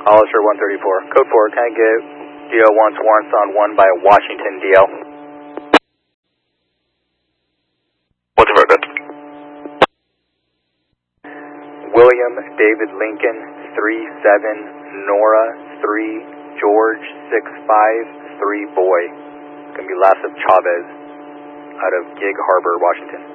Hollister 134. Code 4, can I get DO wants warrants on 1 by Washington DL? What's the verdict? William David Lincoln 37 Nora 3 George 65 3 Boy. It's going to be Lassif Chavez out of Gig Harbor, Washington.